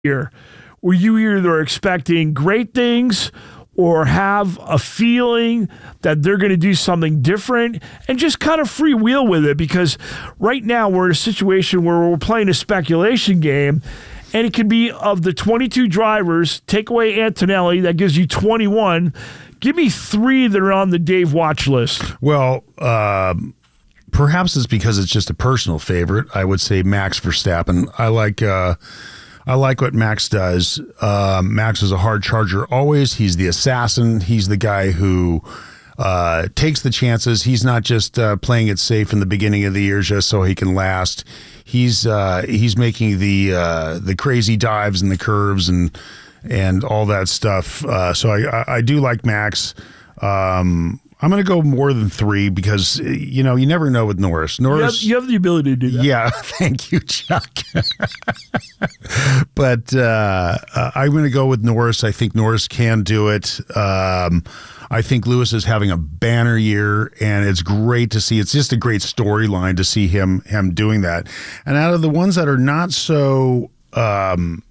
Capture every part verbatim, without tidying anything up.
year where you either are expecting great things or have a feeling that they're going to do something different, and just kind of freewheel with it, because right now we're in a situation where we're playing a speculation game, and it could be of the twenty-two drivers, take away Antonelli, that gives you twenty-one. Give me three that are on the Dave watch list. Well, um, perhaps it's because it's just a personal favorite. I would say Max Verstappen. I like uh, I like what Max does. Uh, Max is a hard charger always. He's the assassin. He's the guy who uh, takes the chances. He's not just uh, playing it safe in the beginning of the year just so he can last. He's uh, he's making the uh, the crazy dives and the curves and and all that stuff. Uh, so I, I I do like Max. Um, I'm going to go more than three because, you know, you never know with Norris. Norris, you have, you have the ability to do that. Yeah, thank you, Chuck. But uh, uh, I'm going to go with Norris. I think Norris can do it. Um, I think Lewis is having a banner year, and it's great to see. It's just a great storyline to see him him doing that. And out of the ones that are not so, um,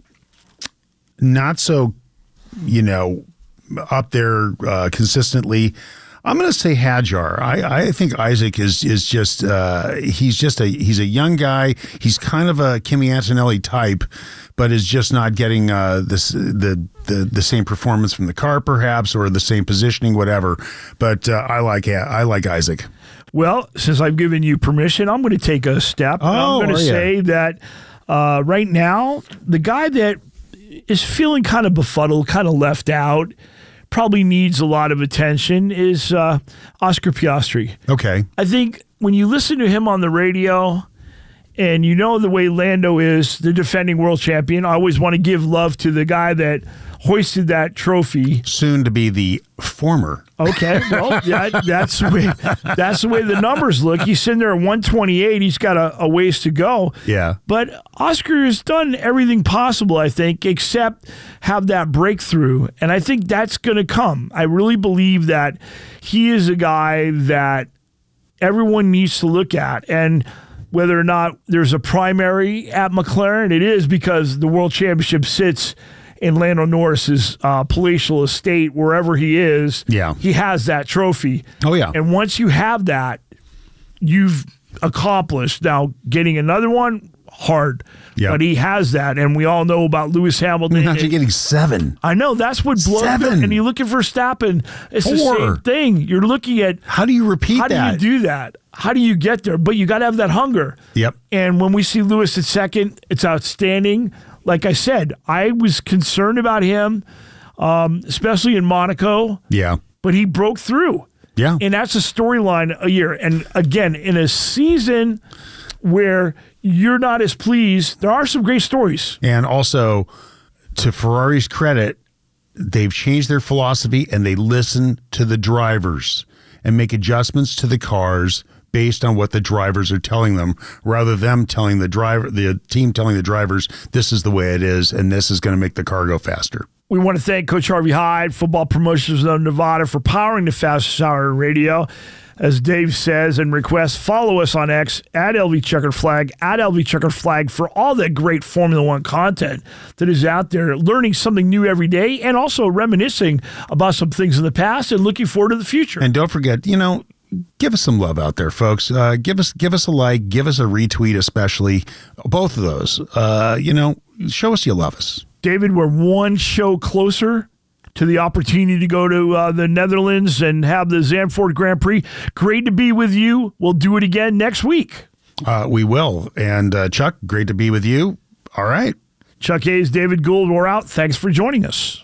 not so, you know, up there uh, consistently, I'm going to say Hadjar. I, I think Isaac is is just uh, he's just a he's a young guy. He's kind of a Kimi Antonelli type, but is just not getting uh, this the, the the same performance from the car, perhaps, or the same positioning, whatever. But uh, I like I like Isaac. Well, since I've given you permission, I'm going to take a step. Oh, I'm going to say you? that uh, right now, the guy that is feeling kind of befuddled, kind of left out, probably needs a lot of attention is uh, Oscar Piastri. Okay. I think when you listen to him on the radio and you know the way Lando is, the defending world champion, I always want to give love to the guy that hoisted that trophy. Soon to be the former. Okay, well, that, that's, the way, that's the way the numbers look. He's sitting there at one twenty-eight. He's got a, a ways to go. Yeah. But Oscar has done everything possible, I think, except have that breakthrough. And I think that's going to come. I really believe that he is a guy that everyone needs to look at. And whether or not there's a primary at McLaren, it is because the World Championship sits in Lando Norris's uh, palatial estate, wherever he is. Yeah. He has that trophy. Oh, yeah. And once you have that, you've accomplished. Now, getting another one, hard. Yeah. But he has that, and we all know about Lewis Hamilton. Imagine getting seven. I know, that's what blows Seven. up. And you look at Verstappen, it's the Four. same thing. You're looking at How do you repeat how that? do you do that? How do you get there? But you got to have that hunger. Yep. And when we see Lewis at second, it's outstanding. Like I said, I was concerned about him, um, especially in Monaco, Yeah. but he broke through. Yeah. And that's a storyline a year. And again, in a season where you're not as pleased, there are some great stories. And also, to Ferrari's credit, they've changed their philosophy and they listen to the drivers and make adjustments to the cars based on what the drivers are telling them, rather than them telling the driver, the team telling the drivers, this is the way it is, and this is going to make the car go faster. We want to thank Coach Harvey Hyde, Football Promotions of Nevada, for powering the fastest hour in radio. As Dave says and requests, follow us on X at L V Checkered Flag, at L V Checkered Flag, for all that great Formula One content that is out there, learning something new every day and also reminiscing about some things in the past and looking forward to the future. And don't forget, you know, give us some love out there, folks. Uh, give us give us a like, give us a retweet, especially. Both of those. Uh, you know, show us you love us. David, we're one show closer to the opportunity to go to uh, the Netherlands and have the Zandvoort Grand Prix. Great to be with you. We'll do it again next week. Uh, we will. And uh, Chuck, great to be with you. All right. Chuck Hayes, David Gould, we're out. Thanks for joining us.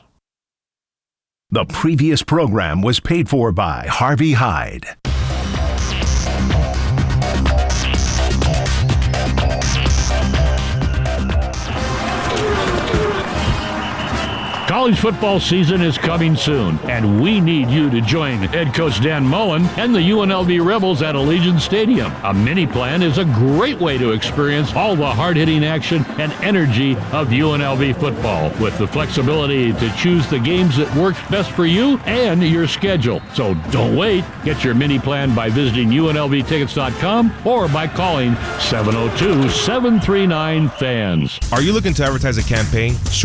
The previous program was paid for by Harvey Hyde. College football season is coming soon, and we need you to join head coach Dan Mullen and the U N L V Rebels at Allegiant Stadium. A mini plan is a great way to experience all the hard-hitting action and energy of U N L V football, with the flexibility to choose the games that works best for you and your schedule. So don't wait. Get your mini plan by visiting U N L V tickets dot com or by calling seven oh two, seven three nine, FANS. Are you looking to advertise a campaign?